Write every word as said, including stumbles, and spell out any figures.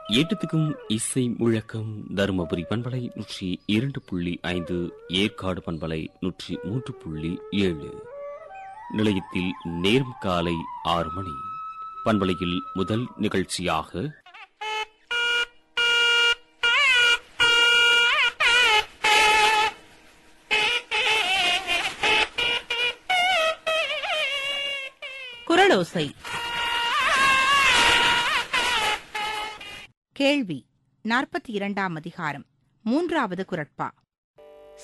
எட்டுத்துக்கும் இசை முழக்கம் தருமபுரி பண்பலை நூற்றி இரண்டு புள்ளி ஐந்து, ஏற்காடு பண்பலை நூற்றி மூன்று புள்ளி ஏழு. நிலையத்தில் நேரம் காலை ஆறு மணி. பண்பலையில் முதல் நிகழ்ச்சியாக குரலோசை. கேள்வி நாற்பத்தி இரண்டாம் அதிகாரம், மூன்றாவது குரட்பா.